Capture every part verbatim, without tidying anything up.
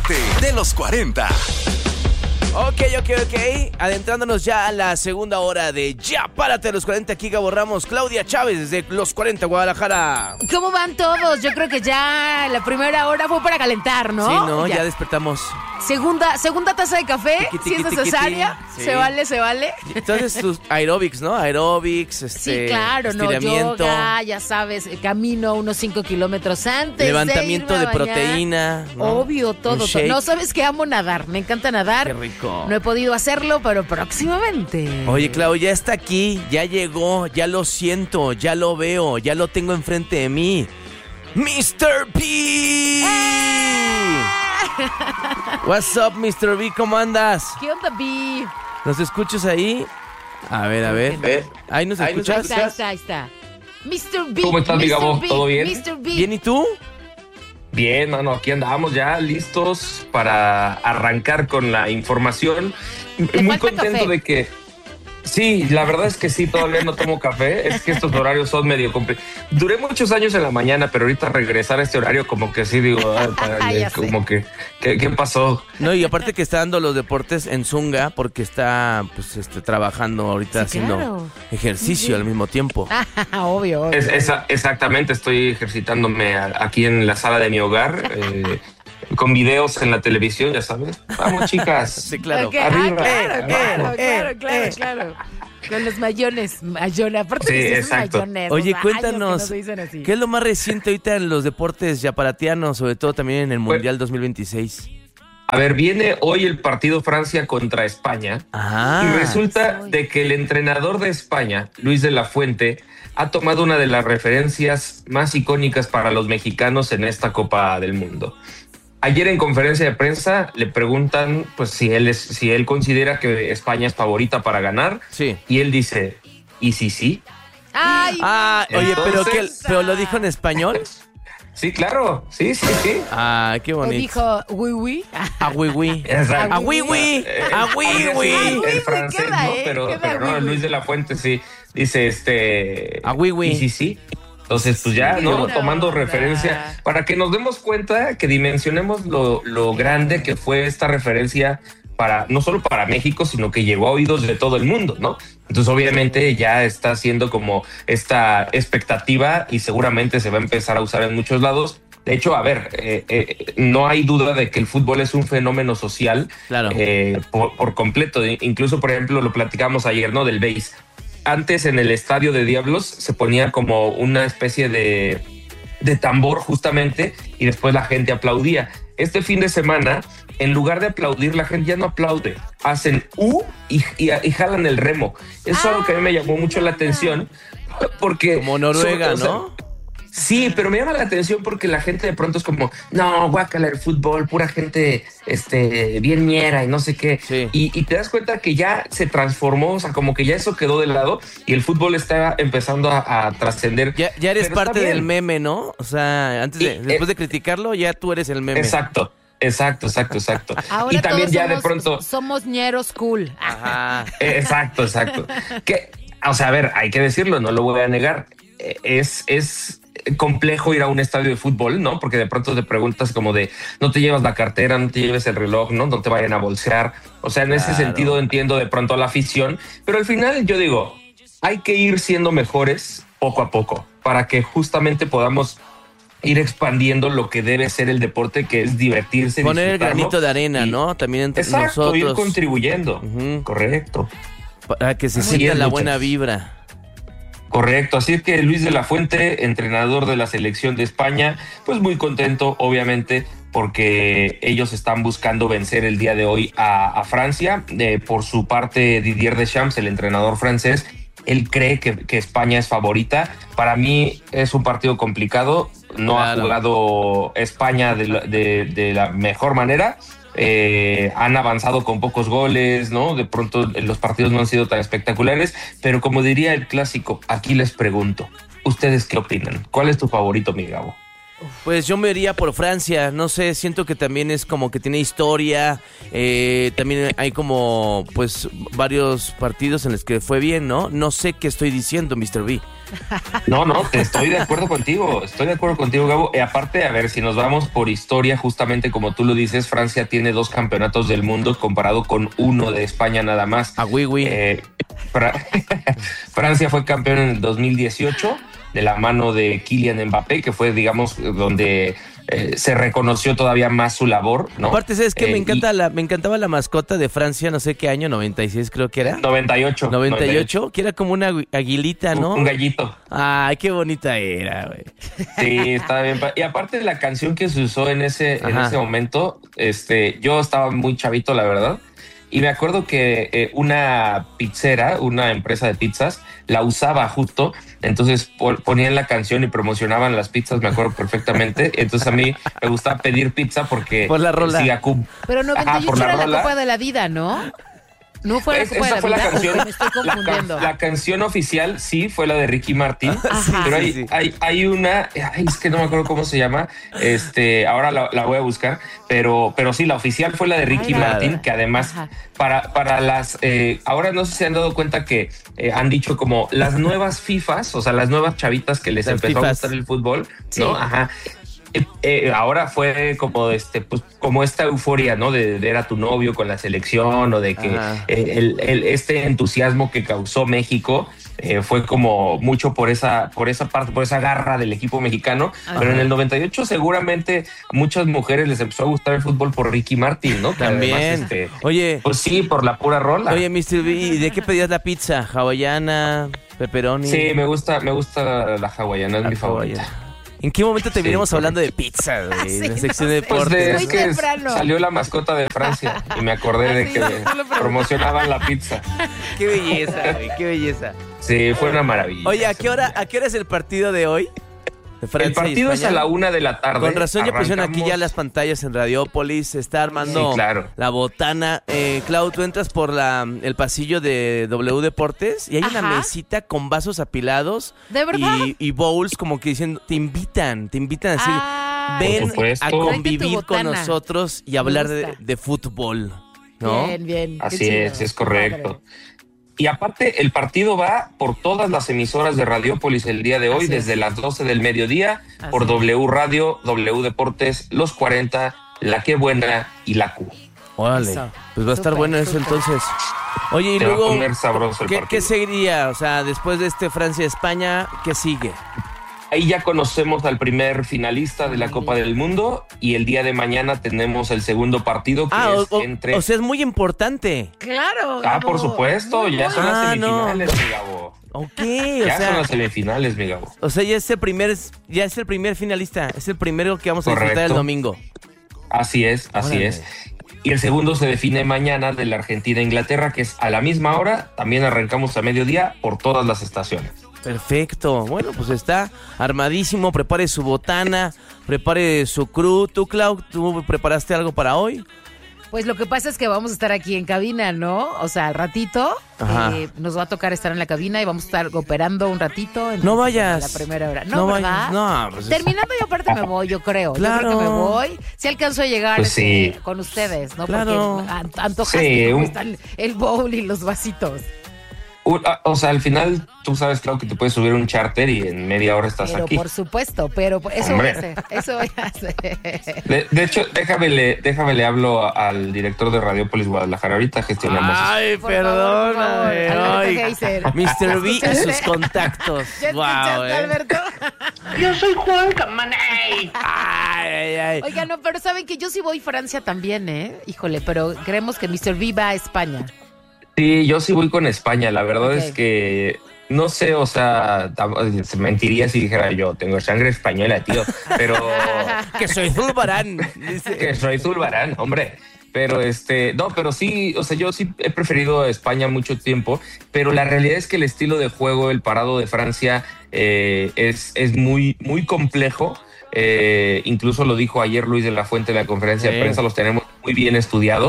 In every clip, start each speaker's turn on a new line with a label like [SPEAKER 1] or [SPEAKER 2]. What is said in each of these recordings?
[SPEAKER 1] Párate de los cuarenta.
[SPEAKER 2] Ok, ok, ok. Adentrándonos ya a la segunda hora de Ya Párate de los cuarenta. Aquí Gabo Ramos, Claudia Chávez desde los cuarenta, Guadalajara.
[SPEAKER 3] ¿Cómo van todos? Yo creo que ya la primera hora fue para calentar, ¿no?
[SPEAKER 2] Sí, no, ya,
[SPEAKER 3] ya
[SPEAKER 2] despertamos.
[SPEAKER 3] Segunda, segunda taza de café,
[SPEAKER 2] Tiqui, tiqui,
[SPEAKER 3] si es
[SPEAKER 2] tiqui,
[SPEAKER 3] necesaria.
[SPEAKER 2] tiqui.
[SPEAKER 3] Se
[SPEAKER 2] Sí.
[SPEAKER 3] vale, se vale.
[SPEAKER 2] Entonces tus aerobics, ¿no? Aerobics, este,
[SPEAKER 3] Sí, claro, no,
[SPEAKER 2] estiramiento,
[SPEAKER 3] yoga, ya sabes, camino unos cinco kilómetros antes.
[SPEAKER 2] levantamiento
[SPEAKER 3] de,
[SPEAKER 2] de
[SPEAKER 3] irme a bañar.
[SPEAKER 2] proteína, ¿no?
[SPEAKER 3] Obvio, todo,
[SPEAKER 2] Un
[SPEAKER 3] todo.
[SPEAKER 2] shake.
[SPEAKER 3] No, sabes que amo nadar, me encanta nadar.
[SPEAKER 2] Qué rico.
[SPEAKER 3] No he podido hacerlo, pero próximamente.
[SPEAKER 2] Oye, Clau, ya está aquí, ya llegó, ya lo siento, ya lo veo, ya lo tengo enfrente de mí. ¡mister P! What's up, mister B? ¿Cómo andas?
[SPEAKER 3] ¿Qué onda, B?
[SPEAKER 2] ¿Nos escuchas ahí? A ver, a ver.
[SPEAKER 4] ¿Eh?
[SPEAKER 2] ¿Ahí nos
[SPEAKER 3] Ahí
[SPEAKER 2] escuchas?
[SPEAKER 3] está, ahí está, ahí está. mister B.
[SPEAKER 4] ¿Cómo estás, mi
[SPEAKER 3] mister
[SPEAKER 4] Gabo?
[SPEAKER 3] B,
[SPEAKER 4] ¿Todo bien?
[SPEAKER 3] mister B.
[SPEAKER 2] ¿Bien y tú?
[SPEAKER 4] Bien, mano, aquí andamos ya listos para arrancar con la información.
[SPEAKER 3] ¿Te
[SPEAKER 4] Muy
[SPEAKER 3] falta
[SPEAKER 4] contento
[SPEAKER 3] café?
[SPEAKER 4] de que... Sí, la verdad es que sí, todavía no tomo café. Es que estos horarios son medio complicados. Duré muchos años en la mañana, pero ahorita regresar a este horario como que sí digo, ah, párale,
[SPEAKER 3] Ya sé.
[SPEAKER 4] como que, ¿qué, qué pasó?
[SPEAKER 2] No, y aparte que está dando los deportes en Zunga porque está pues este trabajando ahorita
[SPEAKER 3] Sí,
[SPEAKER 2] haciendo
[SPEAKER 3] claro.
[SPEAKER 2] ejercicio
[SPEAKER 3] Sí.
[SPEAKER 2] al mismo tiempo.
[SPEAKER 3] Ah, obvio, obvio.
[SPEAKER 4] Es, esa- exactamente, estoy ejercitándome a- aquí en la sala de mi hogar, eh, con videos en la televisión, ya sabes. Vamos, chicas.
[SPEAKER 2] Sí, claro.
[SPEAKER 3] Ok,
[SPEAKER 4] Arriba.
[SPEAKER 3] ah, claro,
[SPEAKER 2] Eh,
[SPEAKER 3] claro,
[SPEAKER 2] eh,
[SPEAKER 3] claro,
[SPEAKER 2] eh,
[SPEAKER 3] claro,
[SPEAKER 2] eh.
[SPEAKER 3] claro. Con los mayones, mayones. Aparte
[SPEAKER 4] Sí,
[SPEAKER 3] que sí son
[SPEAKER 4] exacto.
[SPEAKER 3] mayones.
[SPEAKER 2] Oye,
[SPEAKER 3] o sea, años que
[SPEAKER 2] cuéntanos,
[SPEAKER 3] no se dicen así.
[SPEAKER 2] ¿qué es lo más reciente ahorita en los deportes yaparatianos, sobre todo también en el Mundial dos mil veintiséis?
[SPEAKER 4] A ver, viene hoy el partido Francia contra España.
[SPEAKER 2] Ah,
[SPEAKER 4] Y resulta
[SPEAKER 3] soy.
[SPEAKER 4] de que el entrenador de España, Luis de la Fuente, ha tomado una de las referencias más icónicas para los mexicanos en esta Copa del Mundo. Ayer en conferencia de prensa le preguntan pues si él es, si él considera que España es favorita para ganar,
[SPEAKER 2] sí.
[SPEAKER 4] y él dice, ¿y si sí?
[SPEAKER 3] Ay,
[SPEAKER 2] Ah, oye, pero, ¿qué,
[SPEAKER 4] Entonces-
[SPEAKER 2] ¿pero lo dijo en español?
[SPEAKER 4] Sí, claro, sí, sí, sí.
[SPEAKER 2] Ah, qué
[SPEAKER 3] o
[SPEAKER 2] bonito.
[SPEAKER 3] dijo, oui, oui.
[SPEAKER 2] A oui, oui.
[SPEAKER 4] Exacto.
[SPEAKER 2] A oui, oui. A oui,
[SPEAKER 4] Habría
[SPEAKER 2] oui.
[SPEAKER 4] sido
[SPEAKER 3] oui,
[SPEAKER 4] el
[SPEAKER 3] oui,
[SPEAKER 4] francés,
[SPEAKER 3] queda,
[SPEAKER 4] ¿no?
[SPEAKER 3] ¿eh?
[SPEAKER 4] Pero,
[SPEAKER 3] Queda
[SPEAKER 4] pero no,
[SPEAKER 3] oui, oui.
[SPEAKER 4] Luis de la Fuente sí dice este.
[SPEAKER 2] Ah, oui, oui.
[SPEAKER 4] Y sí, sí. Entonces, pues ya,
[SPEAKER 3] Sí,
[SPEAKER 4] ¿no?
[SPEAKER 3] buena
[SPEAKER 4] Tomando
[SPEAKER 3] onda.
[SPEAKER 4] referencia, para que nos demos cuenta, que dimensionemos lo, lo grande que fue esta referencia para, no solo para México, sino que llegó a oídos de todo el mundo, ¿no? Entonces, obviamente, ya está haciendo como esta expectativa y seguramente se va a empezar a usar en muchos lados. De hecho, a ver, eh, eh, no hay duda de que el fútbol es un fenómeno social
[SPEAKER 2] Claro.
[SPEAKER 4] eh, por, por completo. Incluso, por ejemplo, lo platicamos ayer, ¿no? Del béis. Antes en el estadio de Diablos se ponía como una especie de, de tambor justamente y después la gente aplaudía. Este fin de semana, en lugar de aplaudir, la gente ya no aplaude. Hacen U y, y, y jalan el remo. Eso es algo que a mí me llamó mucho la atención porque...
[SPEAKER 2] Como Noruega,
[SPEAKER 4] o sea,
[SPEAKER 2] ¿no?
[SPEAKER 4] Sí, pero me llama la atención porque la gente de pronto es como, no, guácala el fútbol, pura gente este, bien ñera y no sé qué.
[SPEAKER 2] Sí.
[SPEAKER 4] Y, y te das cuenta que ya se transformó, o sea, como que ya eso quedó de lado y el fútbol está empezando a, a trascender.
[SPEAKER 2] Ya, ya eres
[SPEAKER 4] Pero
[SPEAKER 2] parte
[SPEAKER 4] está bien.
[SPEAKER 2] del meme, ¿no? O sea, antes de,
[SPEAKER 4] Y,
[SPEAKER 2] después
[SPEAKER 4] eh,
[SPEAKER 2] de criticarlo, ya tú eres el meme.
[SPEAKER 4] Exacto, exacto, exacto, exacto.
[SPEAKER 3] Ahora
[SPEAKER 4] y también
[SPEAKER 3] todos
[SPEAKER 4] ya
[SPEAKER 3] somos,
[SPEAKER 4] de pronto...
[SPEAKER 3] somos ñeros cool.
[SPEAKER 2] Ajá.
[SPEAKER 4] Exacto, exacto. Que, o sea, a ver, hay que decirlo, no lo voy a negar. Eh, Es, es complejo ir a un estadio de fútbol, ¿no? Porque de pronto te preguntas como de, no te llevas la cartera, no te lleves el reloj, ¿no? No te vayan a bolsear. O sea, en ese
[SPEAKER 2] Claro.
[SPEAKER 4] sentido entiendo de pronto la afición, pero al final yo digo, hay que ir siendo mejores poco a poco para que justamente podamos ir expandiendo lo que debe ser el deporte, que es divertirse.
[SPEAKER 2] Poner el
[SPEAKER 4] disfrutarlo.
[SPEAKER 2] granito de arena,
[SPEAKER 4] Y-
[SPEAKER 2] ¿no? También entre
[SPEAKER 4] Exacto, ir
[SPEAKER 2] nosotros.
[SPEAKER 4] contribuyendo.
[SPEAKER 2] Ujú.
[SPEAKER 4] Correcto.
[SPEAKER 2] Para que se
[SPEAKER 4] Así
[SPEAKER 2] sienta
[SPEAKER 4] es,
[SPEAKER 2] la
[SPEAKER 4] muchachos.
[SPEAKER 2] buena vibra.
[SPEAKER 4] Correcto, así es que Luis de la Fuente, entrenador de la selección de España, pues muy contento, obviamente, porque ellos están buscando vencer el día de hoy a, a Francia. Eh, por su parte, Didier Deschamps, el entrenador francés, él cree que, que España es favorita. Para mí es un partido complicado, no
[SPEAKER 2] Claro.
[SPEAKER 4] ha jugado España de la, de, de la mejor manera. Eh, han avanzado con pocos goles, ¿no? De pronto los partidos no han sido tan espectaculares, pero como diría el clásico, aquí les pregunto, ¿ustedes qué opinan? ¿Cuál es tu favorito, mi Gabo?
[SPEAKER 2] Pues yo me iría por Francia, no sé, siento que también es como que tiene historia, eh, también hay como pues varios partidos en los que fue bien, ¿no? No sé qué estoy diciendo, mister B.
[SPEAKER 4] No, no, te estoy de acuerdo contigo, estoy de acuerdo contigo, Gabo. Y aparte, a ver, si nos vamos por historia, justamente como tú lo dices, Francia tiene dos campeonatos del mundo comparado con uno de España nada más.
[SPEAKER 2] Ah, oui, oui.
[SPEAKER 4] Eh, Fra- Francia fue campeón en el dos mil dieciocho de la mano de Kylian Mbappé, que fue, digamos, donde eh, se reconoció todavía más su labor, ¿no?
[SPEAKER 2] Aparte, ¿sabes qué?
[SPEAKER 4] Eh,
[SPEAKER 2] me encanta
[SPEAKER 4] y-
[SPEAKER 2] la, me encantaba la mascota de Francia, no sé qué año, noventa y seis creo que era.
[SPEAKER 4] noventa y ocho.
[SPEAKER 2] noventa y ocho, que era como una agu- aguilita, ¿no?
[SPEAKER 4] Un, un gallito.
[SPEAKER 2] Ay, qué bonita era, güey.
[SPEAKER 4] Sí, está bien. pa- Y aparte de la canción que se usó en ese, en
[SPEAKER 2] Ajá.
[SPEAKER 4] ese momento, este, yo estaba muy chavito, la verdad. Y me acuerdo que eh, una pizzera, una empresa de pizzas, la usaba justo. Entonces po- ponían la canción y promocionaban las pizzas, me acuerdo perfectamente. Entonces a mí me gustaba pedir pizza porque
[SPEAKER 2] Por la rola.
[SPEAKER 4] decía cum-
[SPEAKER 3] Pero noventa y ocho
[SPEAKER 4] por la
[SPEAKER 3] era la
[SPEAKER 4] rola.
[SPEAKER 3] Copa de la Vida, ¿no? No fue la
[SPEAKER 4] Es-
[SPEAKER 3] Copa de
[SPEAKER 4] esa
[SPEAKER 3] la
[SPEAKER 4] fue
[SPEAKER 3] Vida.
[SPEAKER 4] la canción.
[SPEAKER 3] o me estoy
[SPEAKER 4] La, can-
[SPEAKER 3] confundiendo.
[SPEAKER 4] la canción oficial sí fue la de Ricky Martin,
[SPEAKER 3] Ajá.
[SPEAKER 4] pero
[SPEAKER 2] Sí,
[SPEAKER 4] hay,
[SPEAKER 2] sí.
[SPEAKER 4] hay, hay una, ay, es que no me acuerdo cómo se llama, este, ahora la, la voy a buscar, pero, pero sí, la oficial fue la de Ricky
[SPEAKER 3] Ay,
[SPEAKER 4] Martin,
[SPEAKER 2] claro.
[SPEAKER 4] que además
[SPEAKER 3] Ajá.
[SPEAKER 4] para, para las, eh, ahora no sé si se han dado cuenta que eh, han dicho como las nuevas FIFAs, o sea, las nuevas chavitas que les
[SPEAKER 2] Las
[SPEAKER 4] empezó a
[SPEAKER 2] fifas.
[SPEAKER 4] gustar el fútbol,
[SPEAKER 3] Sí.
[SPEAKER 4] ¿no? Ajá. Eh, eh, ahora fue como este, pues como esta euforia, ¿no? De, de ver a tu novio con la selección o de que
[SPEAKER 2] Ajá.
[SPEAKER 4] eh, el, el- este entusiasmo que causó México eh, fue como mucho por esa, por esa parte, por esa garra del equipo mexicano.
[SPEAKER 3] Ajá.
[SPEAKER 4] Pero en el noventa y ocho seguramente a muchas mujeres les empezó a gustar el fútbol por Ricky Martin, ¿no? Que
[SPEAKER 2] También.
[SPEAKER 4] además, este,
[SPEAKER 2] Oye,
[SPEAKER 4] pues sí, por la pura rola.
[SPEAKER 2] oye, mister B, ¿y de qué pedías la pizza? ¿Hawaiana? ¿Pepperoni?
[SPEAKER 4] Sí, me gusta, me gusta la hawaiana, es mi favorita.
[SPEAKER 2] Hawaiana. ¿En qué momento te
[SPEAKER 4] Sí,
[SPEAKER 2] vinimos
[SPEAKER 4] correcto.
[SPEAKER 2] hablando de pizza, güey?
[SPEAKER 3] Sí,
[SPEAKER 2] en la
[SPEAKER 3] no
[SPEAKER 2] sección de
[SPEAKER 3] sé.
[SPEAKER 4] Pues
[SPEAKER 2] deportes.
[SPEAKER 4] de,
[SPEAKER 3] Muy
[SPEAKER 4] es que
[SPEAKER 3] temprano.
[SPEAKER 4] salió la mascota de Francia y me acordé de
[SPEAKER 3] Ah, sí,
[SPEAKER 4] que
[SPEAKER 3] sí, lo pregunté.
[SPEAKER 4] promocionaban la pizza.
[SPEAKER 2] Qué belleza, güey, qué belleza.
[SPEAKER 4] Sí, fue una maravilla.
[SPEAKER 2] Oye, ¿a qué hora, a qué hora es el partido de hoy? De Francia
[SPEAKER 4] El
[SPEAKER 2] y
[SPEAKER 4] partido es a
[SPEAKER 2] España.
[SPEAKER 4] la una de la tarde.
[SPEAKER 2] Con razón ya pusieron aquí
[SPEAKER 4] Arrancamos-
[SPEAKER 2] ya las pantallas en Radiópolis, se está armando
[SPEAKER 4] Sí, claro.
[SPEAKER 2] la botana. Eh, Clau, tú entras por la, el pasillo de W Deportes y hay una
[SPEAKER 3] Ajá.
[SPEAKER 2] mesita con vasos apilados.
[SPEAKER 3] ¿De verdad?
[SPEAKER 2] Y, y bowls como que diciendo, te invitan, te invitan a decir,
[SPEAKER 3] Ah,
[SPEAKER 2] ven
[SPEAKER 4] Por supuesto.
[SPEAKER 2] a
[SPEAKER 4] Tráete
[SPEAKER 2] convivir
[SPEAKER 3] tu
[SPEAKER 2] con
[SPEAKER 3] botana.
[SPEAKER 2] nosotros y
[SPEAKER 3] Me
[SPEAKER 2] hablar de,
[SPEAKER 3] gusta.
[SPEAKER 2] de fútbol, ¿no?
[SPEAKER 3] Bien, bien. qué
[SPEAKER 4] Así
[SPEAKER 3] chido,
[SPEAKER 4] es, es
[SPEAKER 3] qué
[SPEAKER 4] correcto.
[SPEAKER 3] padre.
[SPEAKER 4] Y aparte, el partido va por todas las emisoras de Radiópolis el día de hoy,
[SPEAKER 3] Así es.
[SPEAKER 4] desde las doce del mediodía,
[SPEAKER 3] Así
[SPEAKER 4] por
[SPEAKER 3] es.
[SPEAKER 4] W Radio, W Deportes, Los cuarenta, La Qué Buena y La Q.
[SPEAKER 2] Órale,
[SPEAKER 3] Eso.
[SPEAKER 2] pues va a estar
[SPEAKER 3] Súper,
[SPEAKER 2] bueno eso
[SPEAKER 3] súper.
[SPEAKER 2] entonces. Oye, y
[SPEAKER 4] Se va a
[SPEAKER 2] luego,
[SPEAKER 4] poner sabroso el
[SPEAKER 2] ¿qué,
[SPEAKER 4] partido.
[SPEAKER 2] ¿qué seguiría? O sea, después de este Francia-España, ¿qué sigue?
[SPEAKER 4] Ahí ya conocemos al primer finalista de la Copa del Mundo y el día de mañana tenemos el segundo partido que
[SPEAKER 2] Ah, o,
[SPEAKER 4] es
[SPEAKER 2] o-
[SPEAKER 4] entre...
[SPEAKER 2] o sea, es muy importante.
[SPEAKER 3] Claro.
[SPEAKER 4] ah,
[SPEAKER 3] Gabo.
[SPEAKER 4] por supuesto,
[SPEAKER 3] Muy
[SPEAKER 4] ya
[SPEAKER 3] bueno.
[SPEAKER 4] son las
[SPEAKER 2] Ah, no.
[SPEAKER 4] semifinales, mi Gabo.
[SPEAKER 2] Ok, o
[SPEAKER 4] Ya son
[SPEAKER 2] sea,
[SPEAKER 4] las semifinales, mi Gabo.
[SPEAKER 2] o sea, ya es el primer, ya es el primer finalista, es el primero que vamos a disfrutar
[SPEAKER 4] Correcto.
[SPEAKER 2] el domingo.
[SPEAKER 4] Así es, así
[SPEAKER 2] Órale.
[SPEAKER 4] es. Y el segundo se define mañana de la Argentina-Inglaterra, que es a la misma hora. También arrancamos a mediodía por todas las estaciones.
[SPEAKER 2] Perfecto. Bueno, pues está armadísimo. Prepare su botana, prepare su crew. ¿Tú, Clau, tú preparaste algo para hoy?
[SPEAKER 3] Pues lo que pasa es que vamos a estar aquí en cabina, ¿no? O sea, al ratito
[SPEAKER 2] Ajá.
[SPEAKER 3] eh, nos va a tocar estar en la cabina y vamos a estar operando un ratito. entonces,
[SPEAKER 2] No vayas.
[SPEAKER 3] a La primera hora. No,
[SPEAKER 2] No
[SPEAKER 3] ¿verdad?
[SPEAKER 2] vayas. No, pues es-
[SPEAKER 3] Terminando yo aparte me voy, yo creo. Yo
[SPEAKER 2] Claro.
[SPEAKER 3] creo que me voy. Si alcanzo a llegar
[SPEAKER 4] Pues
[SPEAKER 3] este,
[SPEAKER 4] sí.
[SPEAKER 3] con ustedes, ¿no?
[SPEAKER 2] Claro.
[SPEAKER 3] Porque an- antojaste
[SPEAKER 4] Sí,
[SPEAKER 3] cómo
[SPEAKER 4] un-
[SPEAKER 3] está el, el bowl y los vasitos.
[SPEAKER 4] U- ah, O sea, al final tú sabes, claro, que te puedes subir un charter y en media hora estás
[SPEAKER 3] Pero
[SPEAKER 4] aquí.
[SPEAKER 3] por supuesto, pero por- eso
[SPEAKER 4] Hombre.
[SPEAKER 3] voy a hacer. Eso voy a hacer.
[SPEAKER 4] De, de hecho, déjame le, déjame le hablo a- al director de Radiopolis Guadalajara. Ahorita gestionamos eso.
[SPEAKER 2] Ay,
[SPEAKER 3] Por favor, por favor.
[SPEAKER 2] perdóname.
[SPEAKER 3] Alberto
[SPEAKER 2] Ay,
[SPEAKER 3] Geiser.
[SPEAKER 2] mister B y
[SPEAKER 3] ¿Escuchaste?
[SPEAKER 2] sus contactos.
[SPEAKER 3] ¿Ya
[SPEAKER 2] Wow,
[SPEAKER 3] escuchaste,
[SPEAKER 2] eh.
[SPEAKER 3] Alberto?
[SPEAKER 1] Yo soy Juan Camaney.
[SPEAKER 2] Ay, ay, ay.
[SPEAKER 3] Oiga, no, pero saben que yo sí voy a Francia también, ¿eh? Híjole, pero creemos que mister B va a España.
[SPEAKER 4] Sí, yo sí voy con España. La verdad
[SPEAKER 3] Ok.
[SPEAKER 4] es que no sé, o sea, tam- se mentiría si dijera yo tengo sangre española, tío. Pero
[SPEAKER 2] Que soy Zulbarán. Dice.
[SPEAKER 4] que soy Zulbarán, hombre. Pero este, no, pero sí, o sea, yo sí he preferido a España mucho tiempo, pero la realidad es que el estilo de juego, el parado de Francia, eh, es, es muy, muy complejo. Eh, incluso lo dijo ayer Luis de la Fuente en la conferencia
[SPEAKER 2] Sí.
[SPEAKER 4] de prensa, los tenemos muy bien estudiados.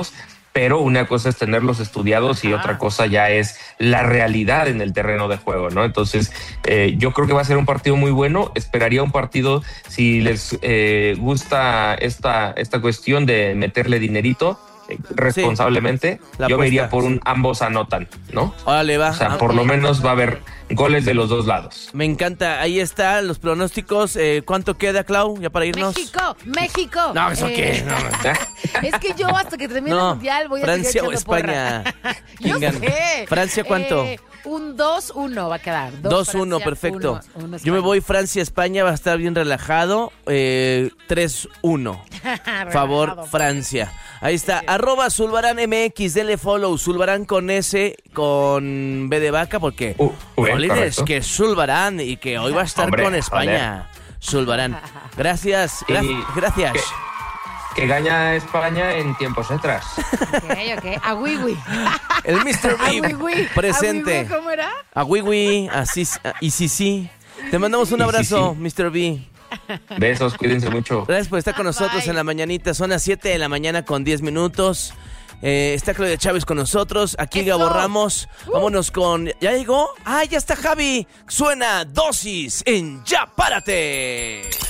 [SPEAKER 4] pero una cosa es tenerlos estudiados y
[SPEAKER 3] Ajá.
[SPEAKER 4] otra cosa ya es la realidad en el terreno de juego, ¿no? Entonces, eh, yo creo que va a ser un partido muy bueno. Esperaría un partido, si les eh, gusta esta, esta cuestión de meterle dinerito eh, responsablemente,
[SPEAKER 2] Sí, la
[SPEAKER 4] yo me iría
[SPEAKER 2] apuesta,
[SPEAKER 4] por un
[SPEAKER 2] sí.
[SPEAKER 4] ambos anotan, ¿no?
[SPEAKER 2] Órale, va.
[SPEAKER 4] O sea,
[SPEAKER 2] Ah,
[SPEAKER 4] por lo menos va a haber goles de los dos lados.
[SPEAKER 2] Me encanta. Ahí están los pronósticos. Eh, ¿Cuánto queda, Clau? Ya para irnos.
[SPEAKER 3] México, México.
[SPEAKER 2] No, ¿eso
[SPEAKER 3] Eh,
[SPEAKER 2] qué? No,
[SPEAKER 3] Es que yo hasta que termine
[SPEAKER 2] No,
[SPEAKER 3] el mundial voy a
[SPEAKER 2] Francia
[SPEAKER 3] seguir
[SPEAKER 2] o
[SPEAKER 3] echando
[SPEAKER 2] España.
[SPEAKER 3] porra.
[SPEAKER 2] ¿Quién
[SPEAKER 3] Yo
[SPEAKER 2] gana?
[SPEAKER 3] sé.
[SPEAKER 2] ¿Francia cuánto?
[SPEAKER 3] Eh, un dos uno va a quedar.
[SPEAKER 2] dos uno,
[SPEAKER 3] Francia,
[SPEAKER 2] perfecto.
[SPEAKER 3] uno- uno
[SPEAKER 2] Yo me
[SPEAKER 3] España.
[SPEAKER 2] voy Francia-España, va a estar bien relajado. Eh, tres uno. Favor,
[SPEAKER 3] Relajado.
[SPEAKER 2] Francia. Ahí está, arroba Zulbarán M X, denle follow, Zulbarán con S, con B de vaca, porque
[SPEAKER 4] Uh, bien,
[SPEAKER 2] Jolines,
[SPEAKER 4] correcto.
[SPEAKER 2] que es Zulbarán y que hoy va a estar
[SPEAKER 4] Hombre,
[SPEAKER 2] con España. Zulbarán. Gracias,
[SPEAKER 4] Y
[SPEAKER 2] gra- gracias.
[SPEAKER 4] que- Que gana España en tiempos extras.
[SPEAKER 3] Ok, ok. A Wiwi.
[SPEAKER 2] El mister
[SPEAKER 3] A
[SPEAKER 2] B
[SPEAKER 3] Wiwi.
[SPEAKER 2] presente.
[SPEAKER 3] A Wiwi, ¿cómo era?
[SPEAKER 2] A Wiwi, así, y sí, sí. Te mandamos un
[SPEAKER 4] Y sí,
[SPEAKER 2] abrazo,
[SPEAKER 4] sí.
[SPEAKER 2] mister B.
[SPEAKER 4] Besos, cuídense mucho.
[SPEAKER 2] Gracias por estar con nosotros
[SPEAKER 3] Bye.
[SPEAKER 2] en la mañanita. Son las siete de la mañana con diez minutos. Eh, está Claudia Chávez con nosotros. Aquí
[SPEAKER 3] ¡Eso!
[SPEAKER 2] Gabo Ramos. Vámonos con... ¿Ya llegó? ¡Ah, ya está Javi! Suena Dosis en Ya Párate.